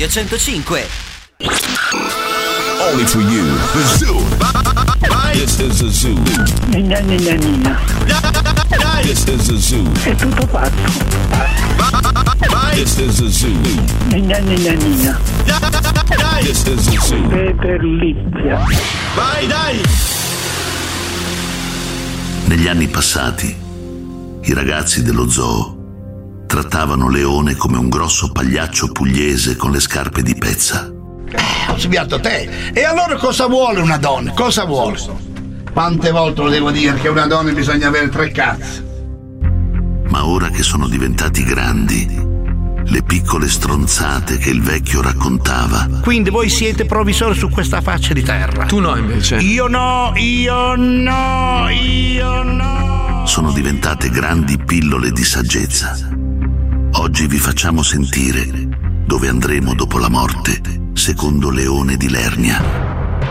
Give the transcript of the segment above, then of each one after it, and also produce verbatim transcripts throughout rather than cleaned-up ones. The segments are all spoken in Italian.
Radio centocinque. Only for you, the Zoo. This is the Zoo. Nina, nina, nina. This is the Zoo. È tutto fatto. This is the Zoo. Nina, nina, nina. This is the Zoo. Peter Lizia. Vai, dai! Negli anni passati, i ragazzi dello zoo trattavano Leone come un grosso pagliaccio pugliese con le scarpe di pezza. Eh, ho sbagliato te. E allora cosa vuole una donna? Cosa vuole? Quante volte lo devo dire che una donna bisogna avere tre cazzi. Ma ora che sono diventati grandi, le piccole stronzate che il vecchio raccontava. Quindi voi siete provvisori su questa faccia di terra. Tu no, invece. Io no, io no, io no. Sono diventate grandi pillole di saggezza. Oggi vi facciamo sentire dove andremo dopo la morte, secondo Leone di Lernia.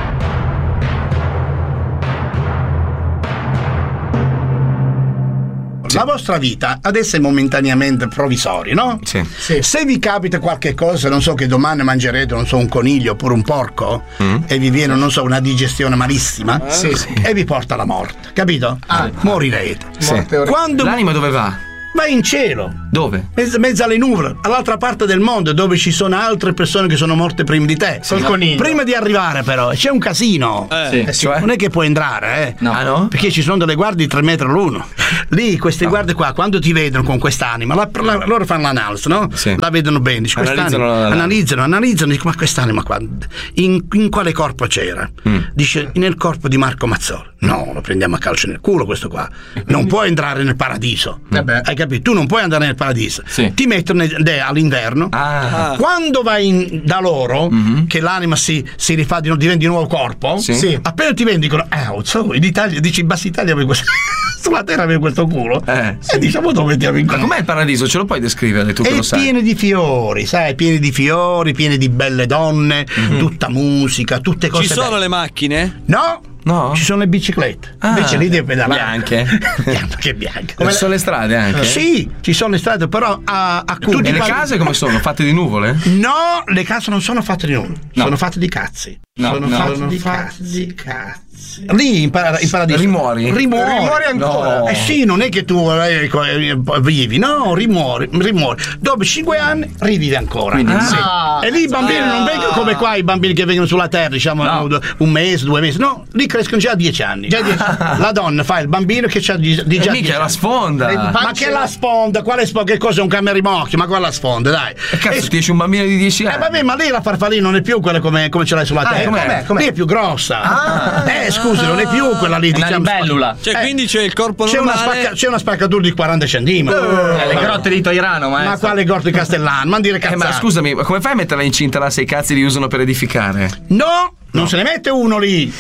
La vostra vita adesso è momentaneamente provvisoria, no? Sì. Sì. Se vi capita qualche cosa, non so, che domani mangerete, non so, un coniglio oppure un porco, mm. e vi viene, non so, una digestione malissima, eh? Sì, sì. E vi porta alla morte, capito? Ah, morirete. Sì. Quando l'anima dove va? Vai in cielo. Dove? Mezzo, mezzo alle nuvole, all'altra parte del mondo, dove ci sono altre persone che sono morte prima di te. Sì, no. Prima di arrivare, però, c'è un casino. Eh. Sì. Cioè? Non è che puoi entrare, eh. No. Ah, no? Perché ci sono delle guardie di tre metri l'uno. Lì, queste no. guardie qua, quando ti vedono con quest'anima, la, la, loro fanno l'analisi, no? Sì. La vedono bene. Dice, analizzano, la, la, analizzano, analizzano, dicono, ma quest'anima qua, in, in quale corpo c'era? Mm. Dice, nel corpo di Marco Mazzoli. No, lo prendiamo a calcio nel culo questo qua. Non puoi entrare nel paradiso. Mm. Hai capito? Tu non puoi andare nel paradiso. Sì. Ti mettono all'inverno. Ah. Quando vai in, da loro, mm-hmm. che l'anima si, si rifà, di, diventa di nuovo corpo, sì. Sì. appena ti vendi dicono, eh, so, in Italia, dici in Bassa Italia avevi questo, sulla terra avevi questo culo. Eh, sì. E diciamo dove mettiamo in Ma com'è il paradiso? Ce lo puoi descrivere tu che è lo sai? È pieno di fiori, sai, pieno di fiori, pieno di belle donne, mm-hmm. tutta musica, tutte cose Ci sono belle. le macchine? No. No? Ci sono le biciclette. Ah, invece lì devi pedalare. Bianche. Che bianche. Come ci sono le strade anche? Sì, ci sono le strade, però a, a Tutti E le quali... case come sono? Fatte di nuvole? No, le case non sono fatte di nuvole, no. sono fatte di cazzi. No, sono no. fatte sono di fatti cazzi. di cazzi. Lì in, para- in paradiso. Rimuori? Rimuori. Rimuori ancora? No. Eh sì, non è che tu eh, vivi, no, rimuori, rimuori. Dopo cinque anni rivivi ancora. Quindi, ah. sì. E lì i bambini ah. non vengono come qua i bambini che vengono sulla terra, diciamo no. un mese, due mesi. No, lì crescono già a dieci anni. Già dieci anni. La donna fa il bambino che c'ha di, di già. E mica la sfonda. Ma che la sponda? Quale sponda? Che cosa è un camerimocchio? Ma quella sponda, dai. E cazzo, e, ti esce un bambino di dieci anni. Eh vabbè, ma lì la farfallina non è più quella come, come ce l'hai sulla ah, terra. Com'è? Com'è? Com'è? Lì è più grossa. Ah. Eh, scusi, non è più quella lì, una diciamo. libellula. Cioè, eh, quindi c'è il corpo c'è normale. una, spacca, c'è una spaccatura di quaranta centimetri. Uh, le grotte di Toirano, maestro. Ma quale grotte di Castellano? Ma dire eh, cazzate. ma scusami, ma come fai a metterla incinta là se i cazzi li usano per edificare? No! Non no. se ne mette uno lì.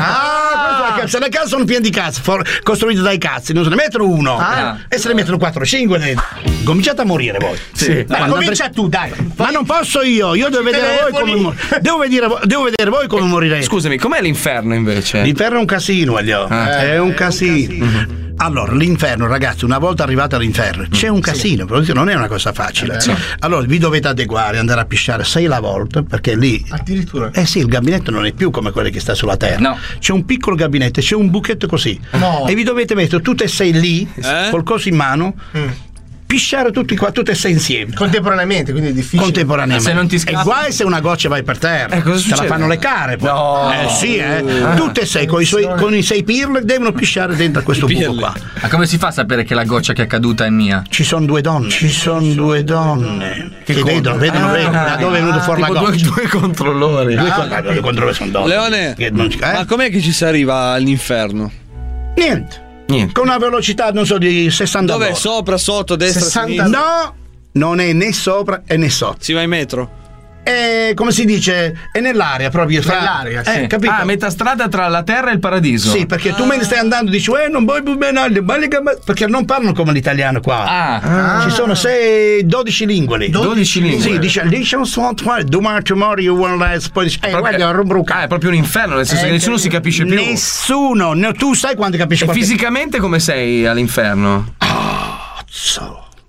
Ah, se le case sono piene di cazzi, for- costruite dai cazzi, non se ne mettono uno. Ah. E se ne mettono quattro o cinque dentro. Cominciate a morire voi. Sì. Ma comincia andrei... tu, dai. Ma non posso io, io devo vedere voi come mor- devo, vedere, devo vedere voi come morirete. Scusami, com'è l'inferno invece? L'inferno è un casino, Elio. Ah. È un casino. Mm-hmm. Allora, l'inferno, ragazzi, una volta arrivati all'inferno c'è un casino, sì. non è una cosa facile. Sì. Allora, vi dovete adeguare, andare a pisciare sei la volta, perché lì. Addirittura? Eh sì, il gabinetto non è più come quello che sta sulla terra. No. C'è un piccolo gabinetto, c'è un buchetto così. No. E vi dovete mettere tutte e sei lì, eh? col coso in mano. Mm. Pisciare tutti qua, tutte e sei insieme. Contemporaneamente, quindi è difficile. Contemporaneamente. Se non ti scappi... E guai se una goccia vai per terra. Eh, cosa te la fanno le care poi. No. Eh sì, eh. Ah. Tutte e sei con i, suoi, con i sei pirle devono pisciare dentro a questo buco qua. Ma come si fa a sapere che la goccia che è caduta è mia? Ci sono due donne. Ci sono due donne. Che, che vedono, vedono, ah, vedono da dove è venuto fuori la goccia. Due, due controllori. Due, ah. due controllori sono donne. Leone, che non, eh? ma com'è che ci si arriva all'inferno? Niente. Niente. Con una velocità, non so, di sessanta. Dov'è? Sopra, sotto, destra, sessanta... sinistra? No, non è né sopra e né sotto. Si va in metro? È, come si dice, è nell'aria proprio. Fra... Nell'aria, sì. eh, capito? Ah, metà strada tra la terra e il paradiso. Sì, perché ah. tu me ne stai andando e dici, eh, non vuoi bene, perché non parlano come l'italiano qua. Ah. Ci sono sei, dodici lingue lì. dodici lingue. Sì, dice, dice domani, tomorrow, you want less, poi dice, eh, guarda, ah, è proprio un inferno, nel senso eh, che nessuno si capisce più. Nessuno, no, tu sai quando capisci e qualche... fisicamente come sei all'inferno? Oh, so.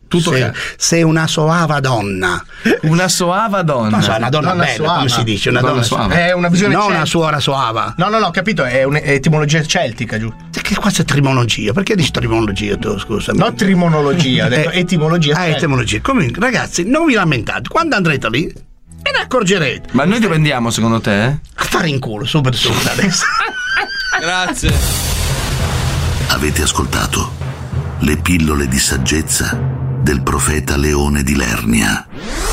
Tutto sei, ca- sei una soava donna. Una soava donna. Non so, una donna, Donna bella, soava. come si dice? Una Donna donna, soava. È una visione non celtica. una suora soava. No, no, no, ho capito, è un'etimologia celtica, giù. Che qua c'è trimologia? Perché dici trimologia tu, scusa? No, trimonologia, ho detto Eh, etimologia Ah, celtica. etimologia. Comunque, ragazzi, non vi lamentate. Quando andrete lì, ve ne accorgerete. Ma noi dove andiamo secondo te? A fare in culo, subito, subito adesso. Grazie. Avete ascoltato le pillole di saggezza del profeta Leone di Lernia.